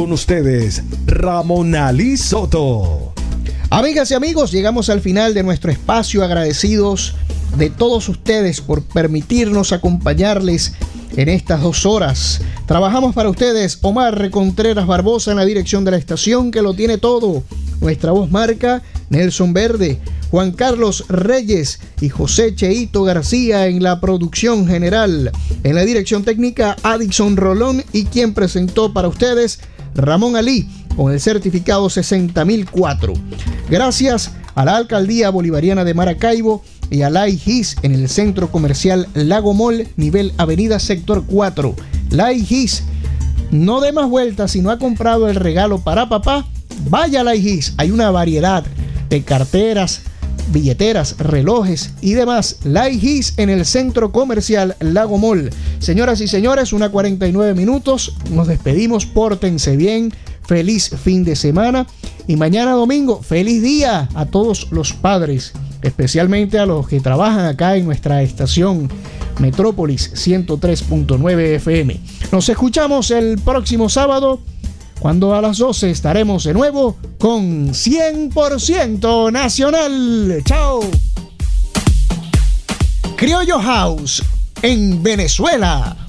con ustedes, Ramón Ali Soto. Amigas y amigos, llegamos al final de nuestro espacio, agradecidos de todos ustedes por permitirnos acompañarles en estas 2 horas. Trabajamos para ustedes Omar Contreras Barbosa en la dirección de la estación, que lo tiene todo. Nuestra voz marca Nelson Verde, Juan Carlos Reyes y José Cheito García en la producción general. En la dirección técnica, Adixon Rolón, y quien presentó para ustedes, Ramón Ali, con el certificado 60.004. Gracias a la Alcaldía Bolivariana de Maracaibo y a Laigis en el Centro Comercial Lago Mall, nivel Avenida Sector 4. Laigis, no dé más vueltas. Si no ha comprado el regalo para papá, vaya a Laigis. Hay una variedad de carteras, billeteras, relojes y demás. Laigis en el Centro Comercial Lago Mall. Señoras y señores, 1:49 minutos. Nos despedimos, pórtense bien. Feliz fin de semana. Y mañana domingo, feliz día a todos los padres, especialmente a los que trabajan acá en nuestra estación Metrópolis 103.9 FM. Nos escuchamos el próximo sábado, cuando a las 12 estaremos de nuevo con 100% Nacional. ¡Chao! Criollo House en Venezuela.